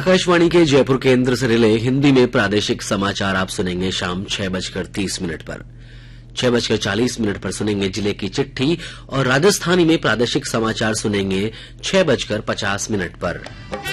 आकाशवाणी के जयपुर केंद्र से रिले हिंदी में प्रादेशिक समाचार आप सुनेंगे शाम 6:30 पर। 6:40 पर सुनेंगे जिले की चिट्ठी और राजस्थानी में प्रादेशिक समाचार सुनेंगे 6:50 पर।